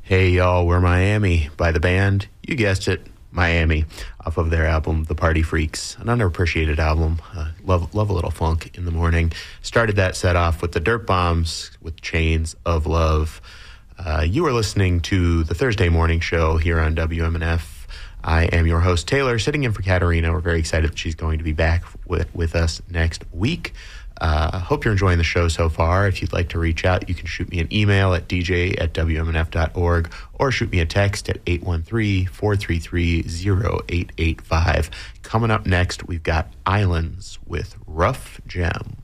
Hey y'all, we're Miami by the band, you guessed it, Miami, off of their album The Party Freaks, an underappreciated album. Love a little funk in the morning. Started that set off with the Dirt Bombs with Chains of Love. You are listening to the Thursday morning show here on WMNF. I am your host, Taylor, sitting in for Katarina. We're very excited that she's going to be back with us next week. Hope you're enjoying the show so far. If you'd like to reach out, you can shoot me an email at dj@wmnf.org or shoot me a text at 813-433-0885. Coming up next, we've got Islands with Rough Gem.